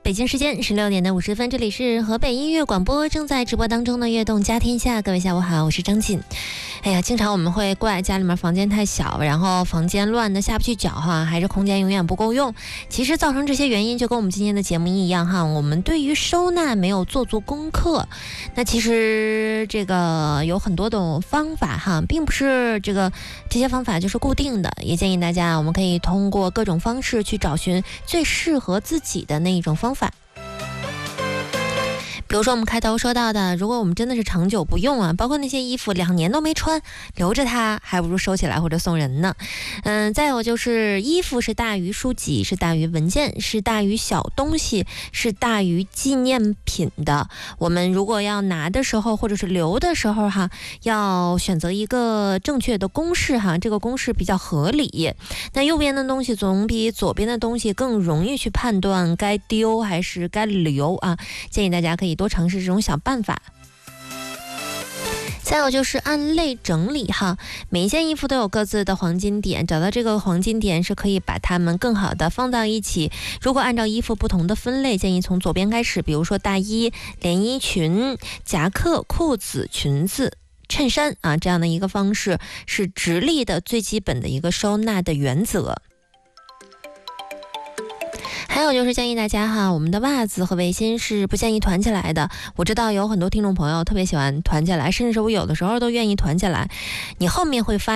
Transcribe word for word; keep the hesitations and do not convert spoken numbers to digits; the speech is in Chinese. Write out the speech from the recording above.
北京时间十六点的五十分，这里是河北音乐广播，正在直播当中的悦动家天下。各位下午好，我是张锦。哎呀，经常我们会怪家里面房间太小，然后房间乱的下不去脚哈，还是空间永远不够用。其实造成这些原因就跟我们今天的节目一样哈，我们对于收纳没有做足功课。那其实这个有很多种方法哈，并不是这个这些方法就是固定的，也建议大家我们可以通过各种方式去找寻最适合自己的那一种方法。比如说我们开头说到的，如果我们真的是长久不用啊，包括那些衣服两年都没穿，留着它还不如收起来或者送人呢。嗯，再有就是衣服是大于书籍，是大于文件，是大于小东西，是大于纪念品的。我们如果要拿的时候或者是留的时候哈，要选择一个正确的公式哈，这个公式比较合理。那右边的东西总比左边的东西更容易去判断该丢还是该留啊，建议大家可以多尝试这种小办法。再有就是按类整理哈，每一件衣服都有各自的黄金点，找到这个黄金点是可以把它们更好的放到一起。如果按照衣服不同的分类，建议从左边开始，比如说大衣、连衣裙、夹克、裤子、裙子、衬衫啊，这样的一个方式是直立的最基本的一个收纳的原则。还有就是建议大家哈，我们的袜子和围巾是不建议团起来的。我知道有很多听众朋友特别喜欢团起来，甚至是我有的时候都愿意团起来。你后面会发